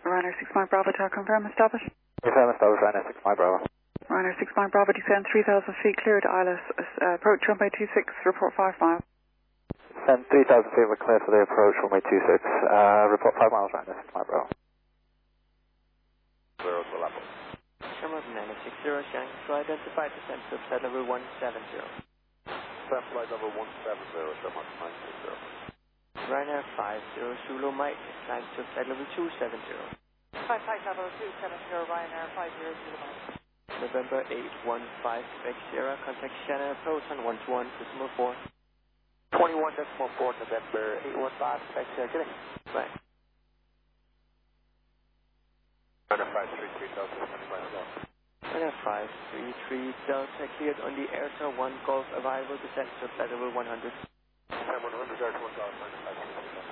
Ryanair 6 Mike Bravo to confirm establish. Confirm establish Ryanair 6 Mike Bravo. Ryanair 6 Mike Bravo descend 3,000 feet clear to ILS. Approach runway 26, report 5 miles. Send 3,000 feet, we're clear for the approach, runway 26. Report 5 miles, Ryanair 6 Mike Bravo. Zero to level. Shamrock 960, Shanghai to identify descent to flight level 170. Descent flight level 170, Shamrock 960. Ryanair 50 Zulu Mike, climb to flight level 270. Flight level 270, Ryanair 50 Zulu Mike. November 815 Quebec Sierra, contact Shannon approach on 121 decimal 4. 21.4 November 815 Quebec Sierra, good day. Bye. Ryanair 533 Delta, standing by now. Ryanair 533 Delta cleared on the Airtel 1 Golf arrival descent to flight level 100. 100, Airtel 1 Golf, Ryanair 533.